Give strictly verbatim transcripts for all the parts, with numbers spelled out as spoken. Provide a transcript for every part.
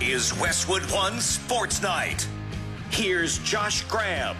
is Westwood One Sports Night. Here's Josh Graham.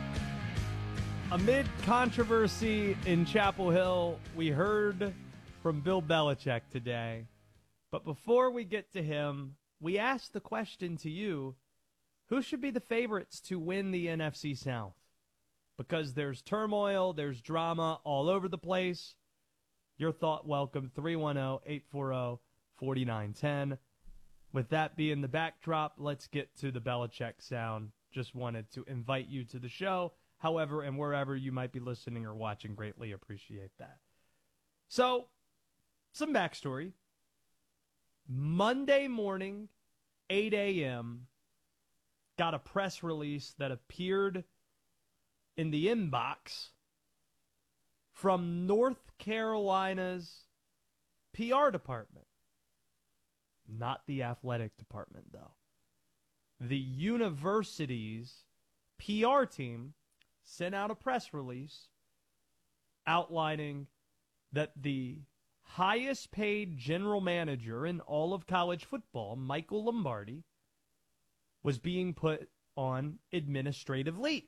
Amid controversy in Chapel Hill, we heard from Bill Belichick today. But before we get to him, we asked the question to you, who should be the favorites to win the N F C South? Because there's turmoil, there's drama all over the place. Your thought welcome, three one zero, eight four zero, four nine one zero. With that being the backdrop, let's get to the Belichick sound. Just wanted to invite you to the show. However, and wherever you might be listening or watching, greatly appreciate that. So, some backstory. Monday morning, eight a.m., got a press release that appeared in the inbox from North Carolina's P R department. Not the athletic department, though. The university's P R team sent out a press release outlining that the highest paid general manager in all of college football, Michael Lombardi, was being put on administrative leave.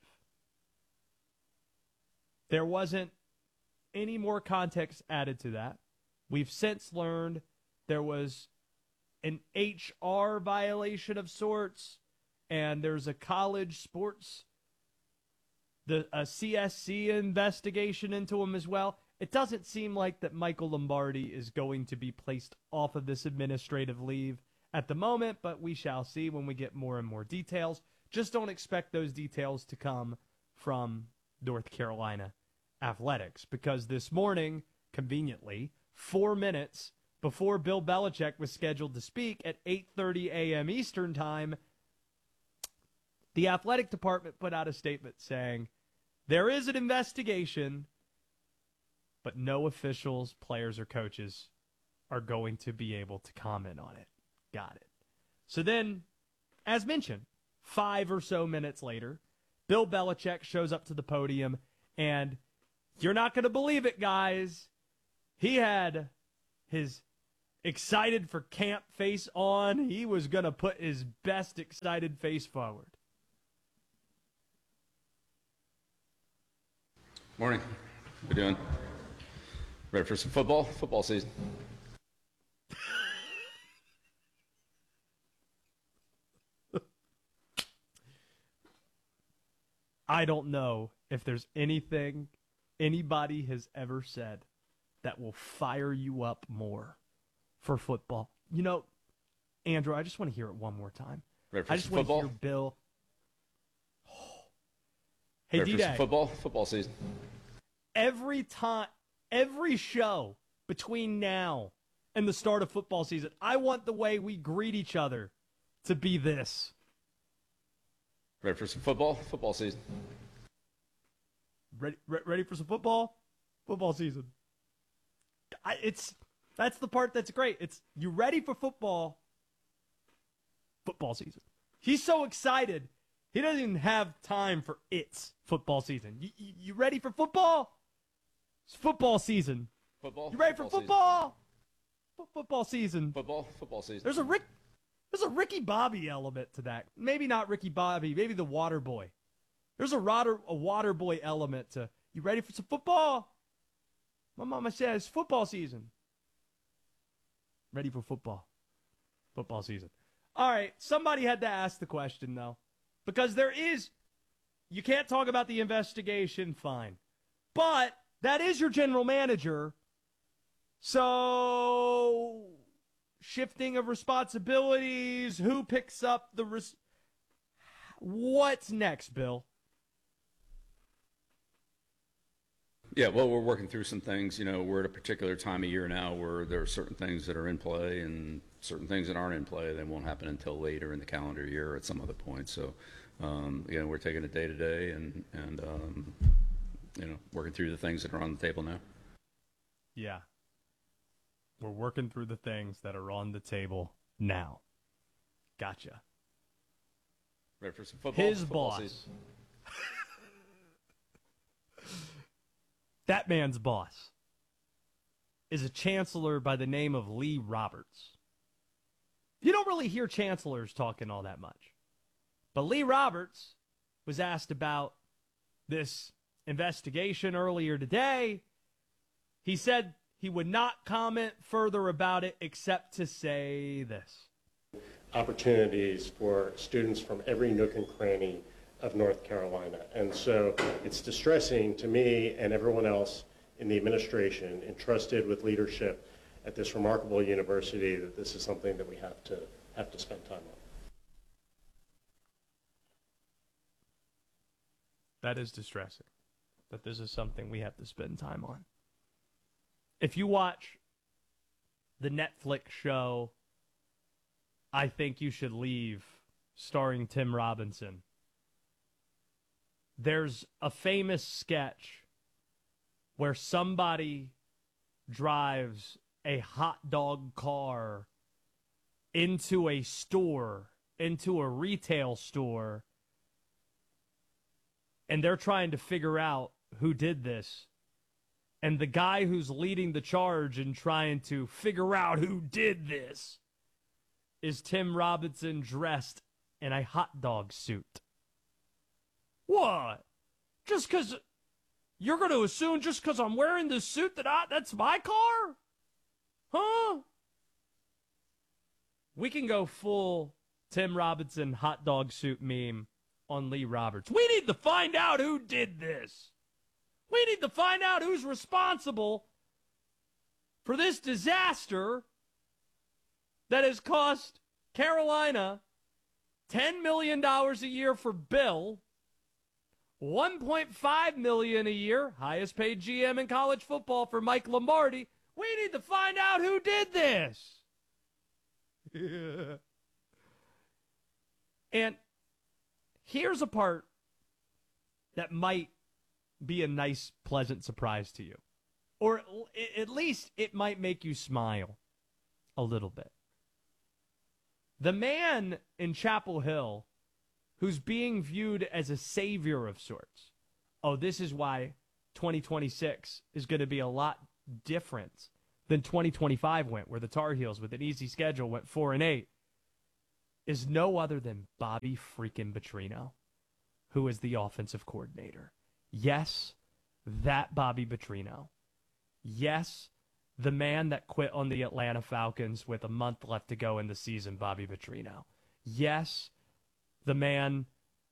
There wasn't any more context added to that. We've since learned there was an H R violation of sorts, and there's a college sports, the a C S C investigation into him as well. It doesn't seem like that Michael Lombardi is going to be placed off of this administrative leave at the moment, but we shall see when we get more and more details. Just don't expect those details to come from North Carolina Athletics, because this morning, conveniently, four minutes before Bill Belichick was scheduled to speak at eight thirty a.m. Eastern Time, the athletic department put out a statement saying, there is an investigation, but no officials, players, or coaches are going to be able to comment on it. Got it. So then, as mentioned, five or so minutes later, Bill Belichick shows up to the podium, and you're not going to believe it, guys. He had his excited for camp face on. He was going to put his best excited face forward. Morning. How we doing? Ready for some football? Football season. I don't know if there's anything anybody has ever said that will fire you up more for football. You know, Andrew, I just want to hear it one more time. Ready for I just some want football? to hear Bill. Oh. Hey, Ready for D-Day. some football? Football season. Every time, every show between now and the start of football season, I want the way we greet each other to be this. Ready for some football? Football season. Ready, re- ready for some football? Football season. I, it's that's the part that's great. It's you ready for football? Football season. He's so excited. He doesn't even have time for it's football season. You, you, you ready for football? It's football season. Football. You ready for football? F- football season. Football. Football season. There's a Rick. There's a Ricky Bobby element to that. Maybe not Ricky Bobby. Maybe the Water Boy. There's a water a Water Boy element to. You ready for some football? My mama says football season. Ready for football. Football season. All right. Somebody had to ask the question though, because there is. You can't talk about the investigation. Fine, but that is your general manager. So. Shifting of responsibilities, who picks up the res- what's next, Bill? Yeah, well, we're working through some things. You know, we're at a particular time of year now where there are certain things that are in play and certain things that aren't in play. They won't happen until later in the calendar year or at some other point. So, um, again, we're taking it day to day and, and um, you know, working through the things that are on the table now. Yeah. We're working through the things that are on the table now. Gotcha. Ready for some football? His football boss. Season. That man's boss is a chancellor by the name of Lee Roberts. You don't really hear chancellors talking all that much. But Lee Roberts was asked about this investigation earlier today. He said he would not comment further about it except to say this. Opportunities for students from every nook and cranny of North Carolina. And so it's distressing to me and everyone else in the administration entrusted with leadership at this remarkable university that this is something that we have to have to spend time on. That is distressing, that this is something we have to spend time on. If you watch the Netflix show I Think You Should Leave, starring Tim Robinson, there's a famous sketch where somebody drives a hot dog car into a store, into a retail store, and they're trying to figure out who did this. And the guy who's leading the charge and trying to figure out who did this is Tim Robinson dressed in a hot dog suit. What? Just because you're going to assume just because I'm wearing this suit that I, that's my car? Huh? We can go full Tim Robinson hot dog suit meme on Lee Roberts. We need to find out who did this. We need to find out who's responsible for this disaster that has cost Carolina ten million dollars a year for Bill, one point five million dollars a year, highest paid G M in college football for Mike Lombardi. We need to find out who did this. And here's a part that might be a nice, pleasant surprise to you. Or at least it might make you smile a little bit. The man in Chapel Hill who's being viewed as a savior of sorts. Oh, this is why twenty twenty-six is going to be a lot different than twenty twenty-five went, where the Tar Heels, with an easy schedule, went four and eight, is no other than Bobby freaking Petrino, who is the offensive coordinator. Yes, that Bobby Petrino. Yes, the man that quit on the Atlanta Falcons with a month left to go in the season, Bobby Petrino. Yes, the man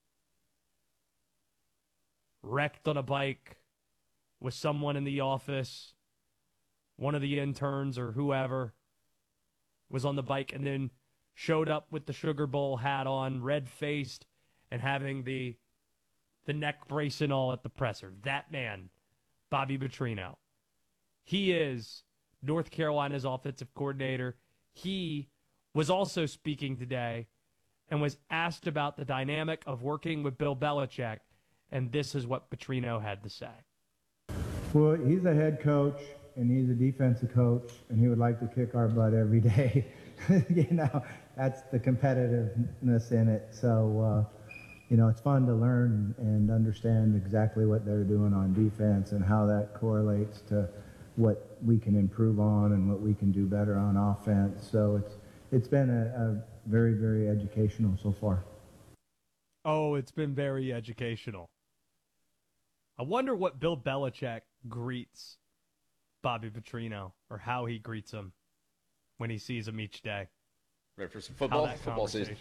wrecked on a bike with someone in the office, one of the interns or whoever was on the bike and then showed up with the Sugar Bowl hat on, red-faced, and having the the neck brace and all at the presser. That man, Bobby Petrino. He is North Carolina's offensive coordinator. He was also speaking today and was asked about the dynamic of working with Bill Belichick, and this is what Petrino had to say. Well, he's a head coach, and he's a defensive coach, and he would like to kick our butt every day. You know, that's the competitiveness in it. So, uh, you know, it's fun to learn and understand exactly what they're doing on defense and how that correlates to what we can improve on and what we can do better on offense. So it's it's been a, a very, very educational so far. Oh, it's been very educational. I wonder what Bill Belichick greets Bobby Petrino, or how he greets him when he sees him each day. Right, for some football, How that football season.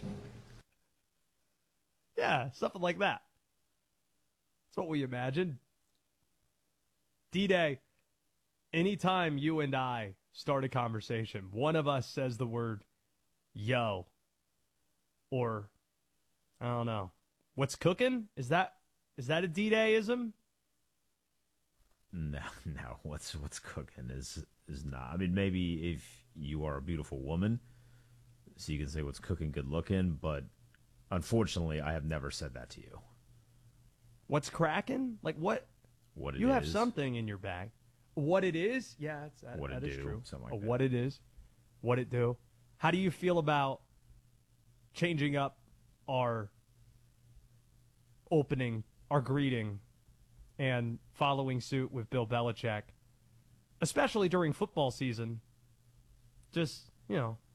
Yeah, something like that. That's what we imagine. D-Day, anytime you and I start a conversation, one of us says the word yo, or I don't know, what's cooking? Is that is that a D-Day-ism? No, no. What's what's cooking is is not. I mean, maybe if you are a beautiful woman, so you can say what's cooking, good looking. But unfortunately, I have never said that to you. What's cracking? Like what? What it you have is. something in your bag. What it is? Yeah, it's, that, What it that is do, true. something like Uh, that. What it is, what it do. How do you feel about changing up our opening, our greeting, and following suit with Bill Belichick, especially during football season? Just, you know,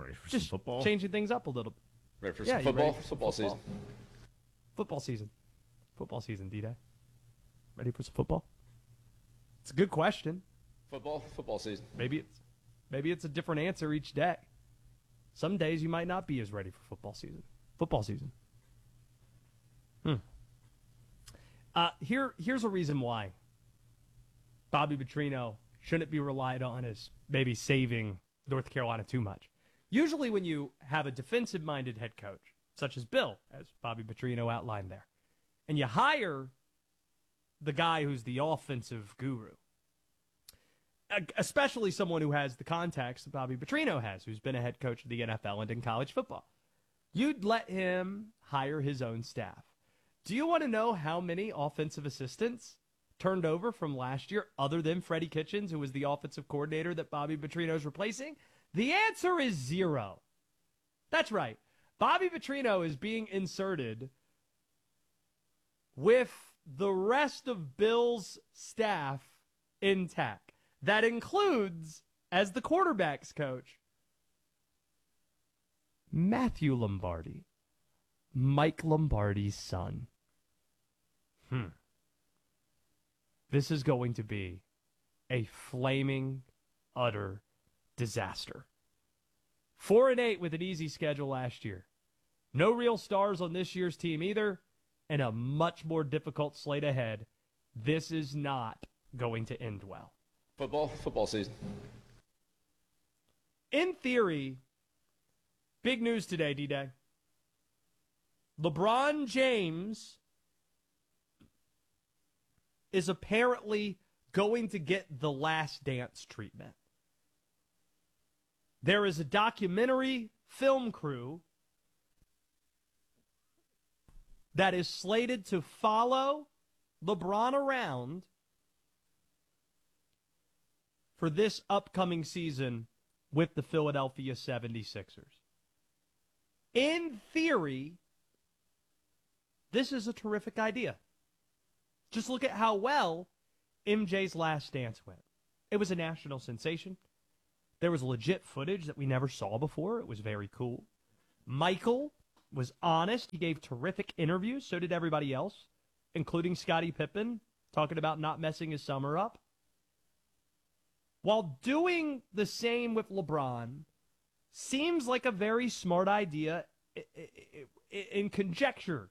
Ready for Just some football? changing things up a little bit. Ready for Yeah, some you football? ready for some Football football? season. Football season. Football season, D-Day. Ready for some football? It's a good question. Football? Football season. Maybe it's maybe it's a different answer each day. Some days you might not be as ready for football season. Football season. Hmm. Uh, here, here's a reason why Bobby Petrino shouldn't be relied on as maybe saving North Carolina too much. Usually when you have a defensive-minded head coach, such as Bill, as Bobby Petrino outlined there, and you hire the guy who's the offensive guru, especially someone who has the contacts that Bobby Petrino has, who's been a head coach of the N F L and in college football, you'd let him hire his own staff. Do you want to know how many offensive assistants turned over from last year other than Freddie Kitchens, who was the offensive coordinator that Bobby Petrino's replacing? The answer is zero. That's right. Bobby Petrino is being inserted with the rest of Bill's staff intact. That includes, as the quarterback's coach, Matthew Lombardi, Mike Lombardi's son. Hmm. This is going to be a flaming, utter disaster. Four and eight with an easy schedule last year. No real stars on this year's team either, and a much more difficult slate ahead. This is not going to end well. Football? Football season. In theory, big news today, D-Day. LeBron James is apparently going to get the Last Dance treatment. There is a documentary film crew that is slated to follow LeBron around for this upcoming season with the Philadelphia seventy-sixers. In theory, this is a terrific idea. Just look at how well M J's Last Dance went. It was a national sensation. There was legit footage that we never saw before. It was very cool. Michael was honest. He gave terrific interviews. So did everybody else, including Scottie Pippen, talking about not messing his summer up. While doing the same with LeBron seems like a very smart idea in conjecture,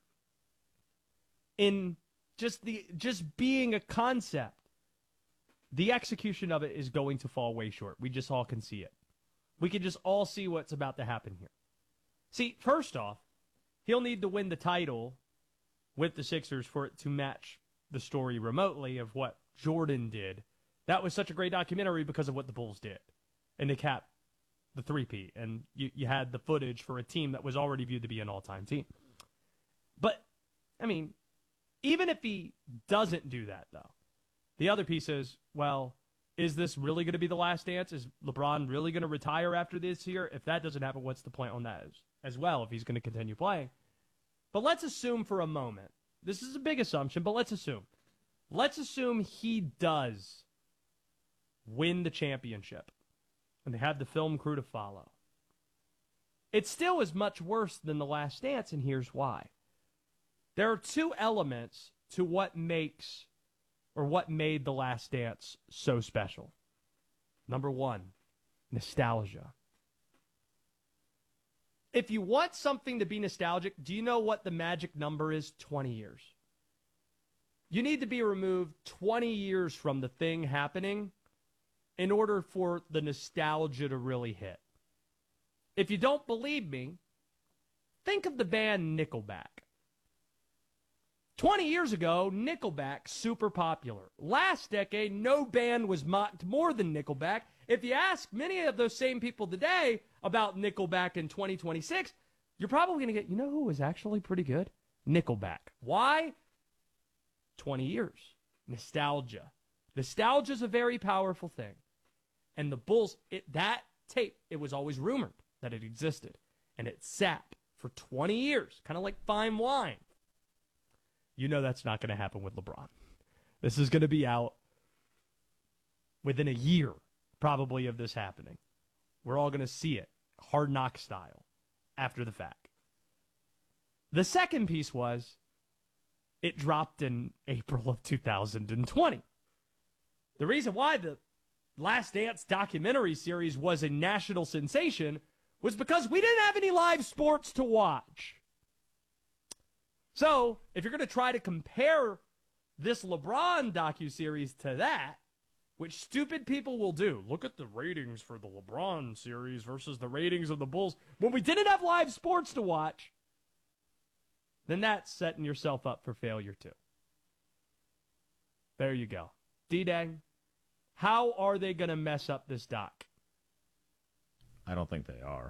in just the just being a concept, the execution of it is going to fall way short. We just all can see it. We can just all see what's about to happen here. See, first off, he'll need to win the title with the Sixers for it to match the story remotely of what Jordan did. That was such a great documentary because of what the Bulls did. And they capped the three-peat. And you, you had the footage for a team that was already viewed to be an all-time team. But, I mean, even if he doesn't do that, though, the other piece is, well, is this really going to be the last dance? Is LeBron really going to retire after this year? If that doesn't happen, what's the point on that as, as well if he's going to continue playing? But let's assume for a moment. This is a big assumption, but let's assume. Let's assume he does win the championship, and they have the film crew to follow. It still is much worse than The Last Dance, and here's why. There are two elements to what makes, or what made The Last Dance so special. Number one, nostalgia. If you want something to be nostalgic, do you know what the magic number is? twenty years. You need to be removed twenty years from the thing happening in order for the nostalgia to really hit. If you don't believe me, think of the band Nickelback. twenty years ago, Nickelback, super popular. Last decade, no band was mocked more than Nickelback. If you ask many of those same people today about Nickelback in twenty twenty-six, you're probably going to get, you know who was actually pretty good? Nickelback. Why? twenty years. Nostalgia. Nostalgia is a very powerful thing. And the Bulls, it, that tape, it was always rumored that it existed. And it sat for twenty years, kind of like fine wine. You know that's not going to happen with LeBron. This is going to be out within a year, probably, of this happening. We're all going to see it. Hard Knock style, after the fact. The second piece was it dropped in April of two thousand twenty. The reason why the Last Dance documentary series was a national sensation was because we didn't have any live sports to watch. So, if you're going to try to compare this LeBron docuseries to that, which stupid people will do, look at the ratings for the LeBron series versus the ratings of the Bulls, when we didn't have live sports to watch, then that's setting yourself up for failure too. There you go. D-Dang, how are they going to mess up this doc? I don't think they are.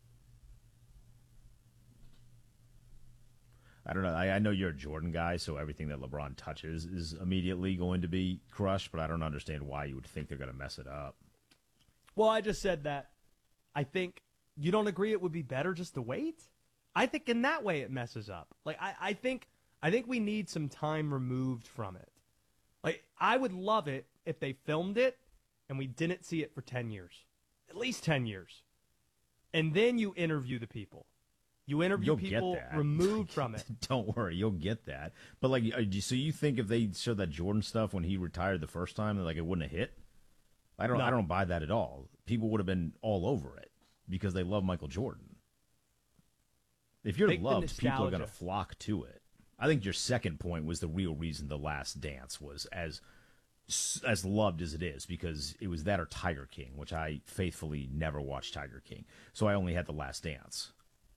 I don't know. I, I know you're a Jordan guy, so everything that LeBron touches is immediately going to be crushed, but I don't understand why you would think they're going to mess it up. Well, I just said that I think you don't agree it would be better just to wait? I think in that way it messes up. Like I, I think I think we need some time removed from it. Like I would love it if they filmed it and we didn't see it for ten years. At least ten years. And then you interview the people. You interview You'll people get that. removed from it. Don't worry, you'll get that. But like, so you think if they showed that Jordan stuff when he retired the first time, like it wouldn't have hit? I don't. No. I don't buy that at all. People would have been all over it because they love Michael Jordan. If you're Think the loved, people are nostalgia. going to flock to it. I think your second point was the real reason The Last Dance was as as loved as it is, because it was that or Tiger King, which I faithfully never watched Tiger King. So I only had The Last Dance.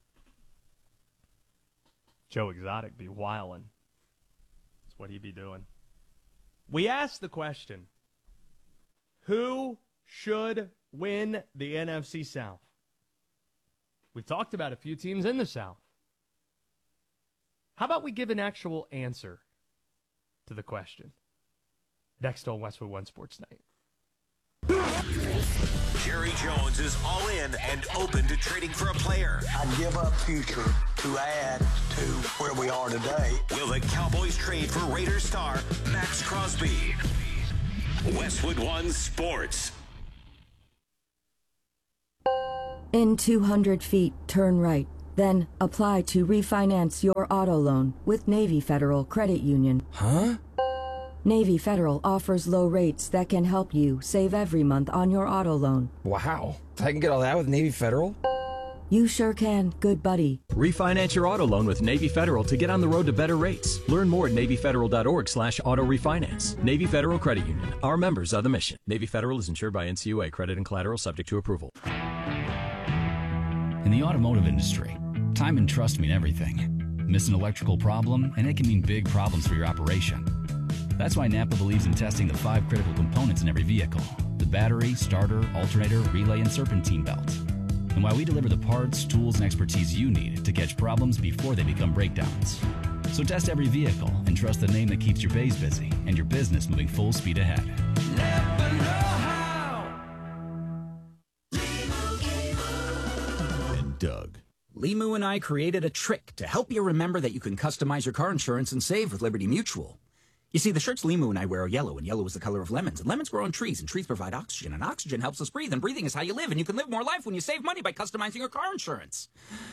Joe Exotic be wildin'. That's what he be doing. We asked the question, who should win the N F C South? We've talked about a few teams in the South. How about we give an actual answer to the question? Next on Westwood One Sports Night. Jerry Jones is all in and open to trading for a player. I'd give up future to add to where we are today. Will the Cowboys trade for Raiders star Max Crosby? Westwood One Sports. In two hundred feet, turn right. Then apply to refinance your auto loan with Navy Federal Credit Union. Huh? Navy Federal offers low rates that can help you save every month on your auto loan. Wow. I can get all that with Navy Federal? You sure can, good buddy. Refinance your auto loan with Navy Federal to get on the road to better rates. Learn more at NavyFederal.org slash auto refinance. Navy Federal Credit Union. Our members are the mission. Navy Federal is insured by N C U A. Credit and collateral subject to approval. In the automotive industry, time and trust mean everything. Miss an electrical problem, and it can mean big problems for your operation. That's why Napa believes in testing the five critical components in every vehicle: the battery, starter, alternator, relay, and serpentine belt. And why we deliver the parts, tools, and expertise you need to catch problems before they become breakdowns. So test every vehicle and trust the name that keeps your bays busy and your business moving full speed ahead. Never know how. And Doug. Limu and I created a trick to help you remember that you can customize your car insurance and save with Liberty Mutual. You see, the shirts Limu and I wear are yellow, and yellow is the color of lemons. And lemons grow on trees, and trees provide oxygen, and oxygen helps us breathe, and breathing is how you live, and you can live more life when you save money by customizing your car insurance.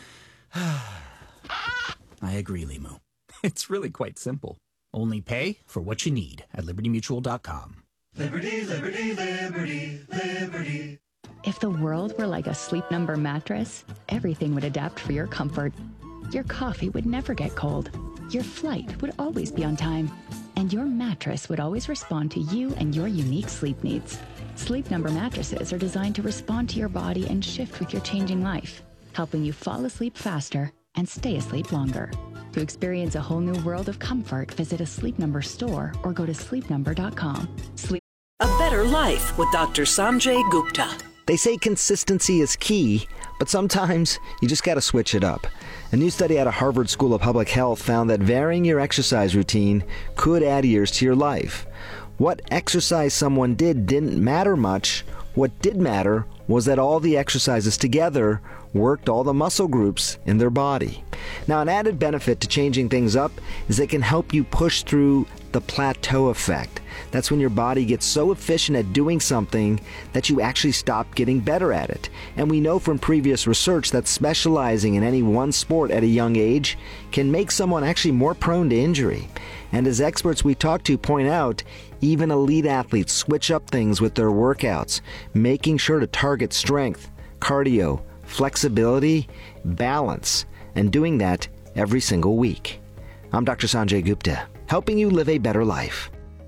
I agree, Limu. It's really quite simple. Only pay for what you need at Liberty Mutual dot com. Liberty, liberty, liberty, liberty. If the world were like a Sleep Number mattress, everything would adapt for your comfort. Your coffee would never get cold. Your flight would always be on time. And your mattress would always respond to you and your unique sleep needs. Sleep Number mattresses are designed to respond to your body and shift with your changing life, helping you fall asleep faster and stay asleep longer. To experience a whole new world of comfort, visit a Sleep Number store or go to sleep number dot com. Sleep- A better life with Doctor Sanjay Gupta. They say consistency is key, but sometimes you just got to switch it up. A new study out of Harvard School of Public Health found that varying your exercise routine could add years to your life. What exercise someone did didn't matter much. What did matter was that all the exercises together worked all the muscle groups in their body. Now, an added benefit to changing things up is it can help you push through the plateau effect. That's when your body gets so efficient at doing something that you actually stop getting better at it. And we know from previous research that specializing in any one sport at a young age can make someone actually more prone to injury. And as experts we talk to point out, even elite athletes switch up things with their workouts, making sure to target strength, cardio, flexibility, balance, and doing that every single week. I'm Doctor Sanjay Gupta, helping you live a better life.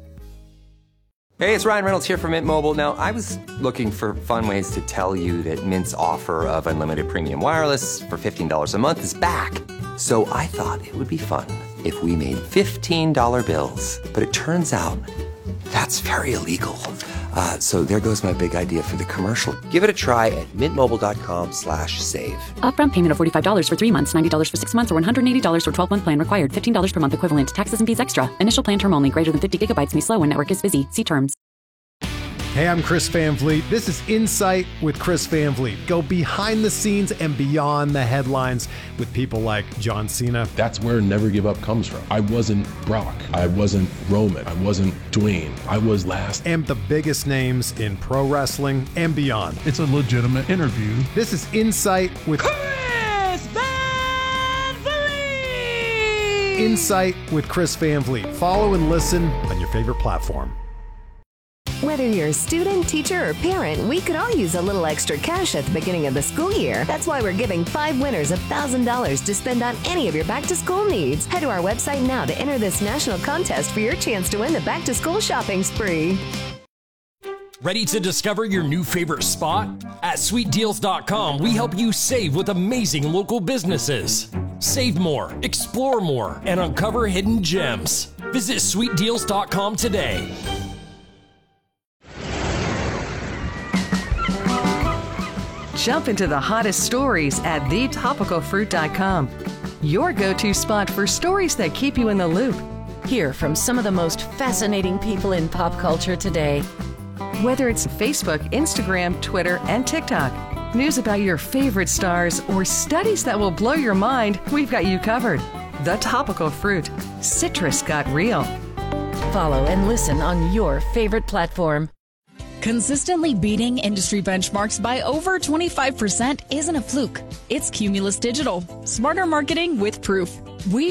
Hey, it's Ryan Reynolds here from Mint Mobile. Now, I was looking for fun ways to tell you that Mint's offer of unlimited premium wireless for fifteen dollars a month is back. So I thought it would be fun if we made fifteen dollar bills. But it turns out that's very illegal. Uh, so there goes my big idea for the commercial. Give it a try at mintmobile.com slash save. Upfront payment of forty-five dollars for three months, ninety dollars for six months, or one hundred eighty dollars for twelve-month plan required. fifteen dollars per month equivalent. Taxes and fees extra. Initial plan term only. Greater than fifty gigabytes may slow when network is busy. See terms. Hey, I'm Chris Van Vliet. This is Insight with Chris Van Vliet. Go behind the scenes and beyond the headlines with people like John Cena. That's where Never Give Up comes from. I wasn't Brock. I wasn't Roman. I wasn't Dwayne. I was last. And the biggest names in pro wrestling and beyond. It's a legitimate interview. This is Insight with Chris Van Vliet! Insight with Chris Van Vliet. Follow and listen on your favorite platform. Whether you're a student, teacher, or parent, we could all use a little extra cash at the beginning of the school year. That's why we're giving five winners one thousand dollars to spend on any of your back-to-school needs. Head to our website now to enter this national contest for your chance to win the back-to-school shopping spree. Ready to discover your new favorite spot? At sweet deals dot com, we help you save with amazing local businesses. Save more, explore more, and uncover hidden gems. Visit sweet deals dot com today. Jump into the hottest stories at the topical fruit dot com. Your go-to spot for stories that keep you in the loop. Hear from some of the most fascinating people in pop culture today. Whether it's Facebook, Instagram, Twitter, and TikTok, news about your favorite stars, or studies that will blow your mind, we've got you covered. The Topical Fruit. Citrus got real. Follow and listen on your favorite platform. Consistently beating industry benchmarks by over twenty-five percent isn't a fluke. It's Cumulus Digital. Smarter marketing with proof. We